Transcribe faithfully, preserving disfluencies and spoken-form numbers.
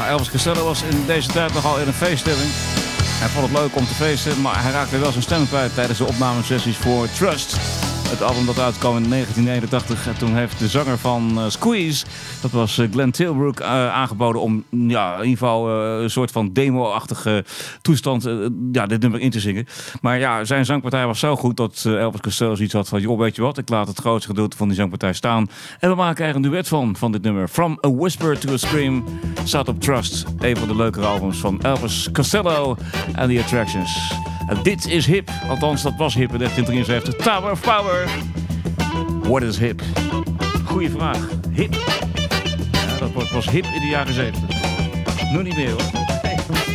Ja, Elvis Costello was in deze tijd nogal in een feeststemming. Hij vond het leuk om te feesten, maar hij raakte wel zijn stem kwijt tijdens de opnamesessies voor Trust. Het album dat uitkwam in negentien eenentachtig. En toen heeft de zanger van uh, Squeeze, dat was uh, Glenn Tilbrook, uh, aangeboden om ja, in ieder geval uh, een soort van demo-achtige toestand uh, ja, dit nummer in te zingen. Maar ja, zijn zangpartij was zo goed dat uh, Elvis Costello zoiets had van, joh, weet je wat, ik laat het grootste gedeelte van die zangpartij staan. En we maken er een duet van, van dit nummer. From a Whisper to a Scream staat op Trust. Een van de leukere albums van Elvis Costello en The Attractions. En dit is hip, althans dat was hip in negentien drieënzeventig. Tower of Power. What is hip? Goeie vraag. Hip. Ja, dat was hip in de jaren zeventig. Nu niet meer hoor.